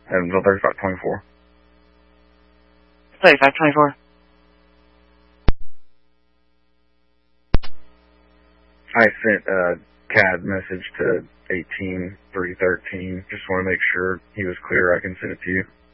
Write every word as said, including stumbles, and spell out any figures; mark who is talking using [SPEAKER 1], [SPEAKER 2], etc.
[SPEAKER 1] Evansville thirty-five twenty-four.
[SPEAKER 2] thirty-five twenty-four.
[SPEAKER 1] I sent a C A D message to eighteen three thirteen. Just want to make sure he was clear. I can send it to you.